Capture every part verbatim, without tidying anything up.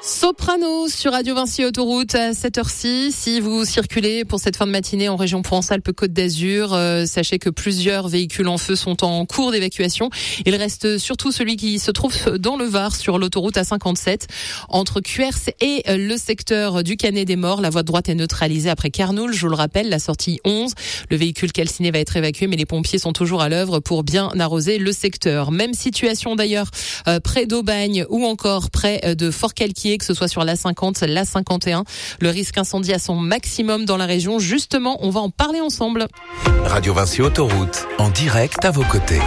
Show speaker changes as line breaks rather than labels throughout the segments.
Soprano sur Radio Vinci Autoroute à cette heure-ci. Si vous circulez pour cette fin de matinée en région Provence-Alpes-Côte d'Azur, euh, sachez que plusieurs véhicules en feu sont en cours d'évacuation. Il reste surtout celui qui se trouve dans le Var sur l'autoroute A cinquante-sept entre Cuers et le secteur du Canet des Morts. La voie de droite est neutralisée après Carnoul. Je vous le rappelle, la sortie onze. Le véhicule calciné va être évacué, mais les pompiers sont toujours à l'œuvre pour bien arroser le secteur. Même situation d'ailleurs euh, près d'Aubagne ou encore près de Fort-Calquier, que ce soit sur l'A cinquante, l'A cinquante et un. Le risque incendie à son maximum dans la région. Justement, on va en parler ensemble.
Radio Vinci Autoroute, en direct à vos côtés.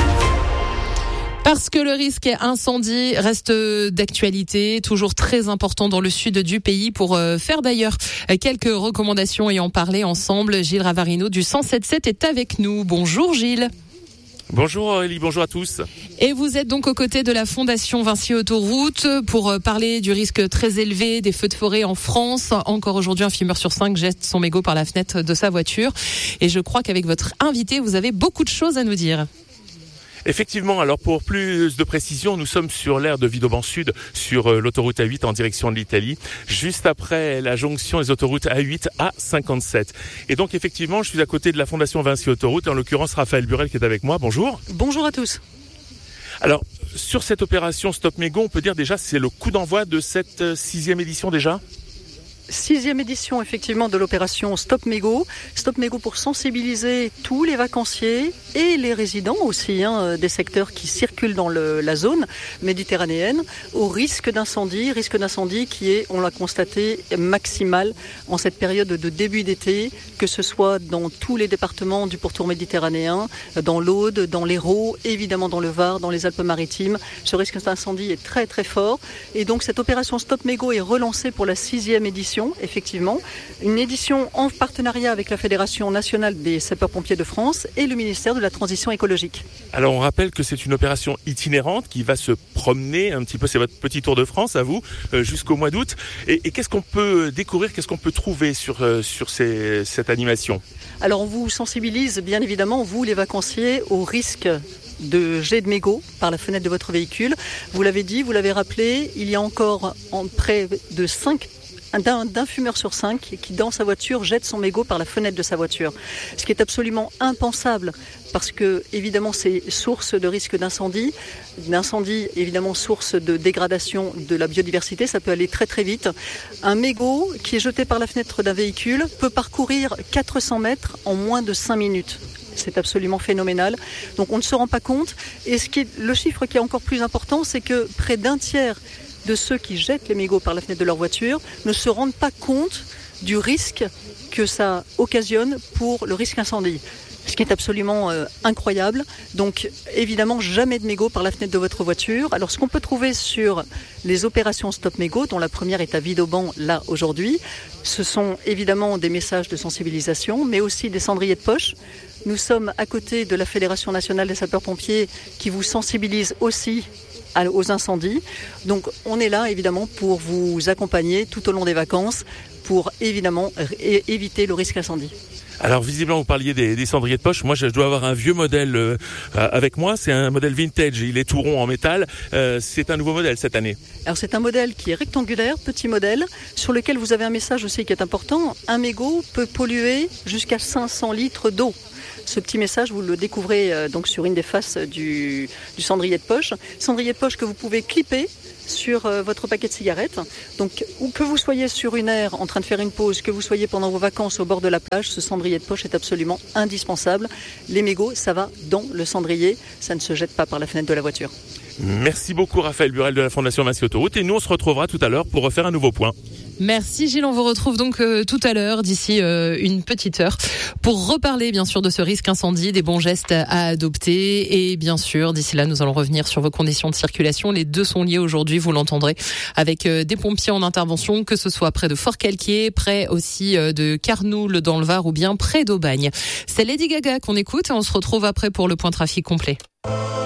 Parce que le risque incendie reste d'actualité, toujours très important dans le sud du pays. Pour faire d'ailleurs quelques recommandations et en parler ensemble, Gilles Ravarino du cent sept sept est avec nous. Bonjour Gilles.
Bonjour Aurélie, bonjour à tous.
Et vous êtes donc aux côtés de la Fondation Vinci Autoroute pour parler du risque très élevé des feux de forêt en France. Encore aujourd'hui, un fumeur sur cinq jette son mégot par la fenêtre de sa voiture. Et je crois qu'avec votre invité, vous avez beaucoup de choses à nous dire.
Effectivement, alors pour plus de précision, nous sommes sur l'aire de Vidauban Sud, sur l'autoroute A huit en direction de l'Italie, juste après la jonction des autoroutes A huit A cinquante-sept. Et donc effectivement, je suis à côté de la Fondation Vinci Autoroute, en l'occurrence Raphaël Burel qui est avec moi. Bonjour.
Bonjour à tous.
Alors, sur cette opération Stop Mégot, on peut dire déjà c'est le coup d'envoi de cette sixième édition déjà ?
Sixième édition effectivement de l'opération Stop Mégot. Stop Mégot pour sensibiliser tous les vacanciers et les résidents aussi hein, des secteurs qui circulent dans le, la zone méditerranéenne au risque d'incendie, risque d'incendie qui est, on l'a constaté, maximal en cette période de début d'été, que ce soit dans tous les départements du pourtour méditerranéen, dans l'Aude, dans l'Hérault, évidemment dans le Var, dans les Alpes-Maritimes. Ce risque d'incendie est très très fort et donc cette opération Stop Mégot est relancée pour la sixième édition. Effectivement, une édition en partenariat avec la Fédération nationale des sapeurs-pompiers de France et le ministère de la Transition écologique.
Alors on rappelle que c'est une opération itinérante qui va se promener un petit peu, c'est votre petit tour de France à vous, euh, jusqu'au mois d'août. Et, et qu'est-ce qu'on peut découvrir, qu'est-ce qu'on peut trouver sur, euh, sur ces, cette animation ?
Alors on vous sensibilise bien évidemment, vous les vacanciers, au risque de jet de mégot par la fenêtre de votre véhicule. Vous l'avez dit, vous l'avez rappelé, il y a encore en près de cinq D'un, d'un fumeur sur cinq qui, dans sa voiture, jette son mégot par la fenêtre de sa voiture. Ce qui est absolument impensable parce que, évidemment, c'est source de risque d'incendie. D'incendie, évidemment, source de dégradation de la biodiversité. Ça peut aller très, très vite. Un mégot qui est jeté par la fenêtre d'un véhicule peut parcourir quatre cents mètres en moins de cinq minutes. C'est absolument phénoménal. Donc, on ne se rend pas compte. Et ce qui est, le chiffre qui est encore plus important, c'est que près d'un tiers de ceux qui jettent les mégots par la fenêtre de leur voiture ne se rendent pas compte du risque que ça occasionne pour le risque incendie. Ce qui est absolument euh, incroyable. Donc évidemment, jamais de mégots par la fenêtre de votre voiture. Alors ce qu'on peut trouver sur les opérations Stop Mégot, dont la première est à Vidauban là aujourd'hui, ce sont évidemment des messages de sensibilisation, mais aussi des cendriers de poche. Nous sommes à côté de la Fédération nationale des sapeurs-pompiers qui vous sensibilise aussi aux incendies. Donc on est là évidemment pour vous accompagner tout au long des vacances pour évidemment é- éviter le risque incendie.
Alors visiblement vous parliez des, des cendriers de poche. Moi je dois avoir un vieux modèle euh, avec moi. C'est un modèle vintage. Il est tout rond en métal. Euh, c'est un nouveau modèle cette année.
Alors c'est un modèle qui est rectangulaire, petit modèle, sur lequel vous avez un message aussi qui est important. Un mégot peut polluer jusqu'à cinq cents litres d'eau. Ce petit message, vous le découvrez euh, donc sur une des faces du, du cendrier de poche. Cendrier de poche que vous pouvez clipper sur euh, votre paquet de cigarettes. Donc, où que vous soyez sur une aire en train de faire une pause, que vous soyez pendant vos vacances au bord de la plage, ce cendrier de poche est absolument indispensable. Les mégots, ça va dans le cendrier, ça ne se jette pas par la fenêtre de la voiture.
Merci beaucoup Raphaël Burel de la Fondation Vinci Autoroute et nous on se retrouvera tout à l'heure pour refaire un nouveau point.
Merci Gilles, on vous retrouve donc euh, tout à l'heure, d'ici euh, une petite heure, pour reparler bien sûr de ce risque incendie, des bons gestes à adopter et bien sûr d'ici là nous allons revenir sur vos conditions de circulation. Les deux sont liés aujourd'hui, vous l'entendrez, avec euh, des pompiers en intervention, que ce soit près de Fort-Calquier, près aussi euh, de Carnoul dans le Var ou bien près d'Aubagne. C'est Lady Gaga qu'on écoute et on se retrouve après pour le point trafic complet.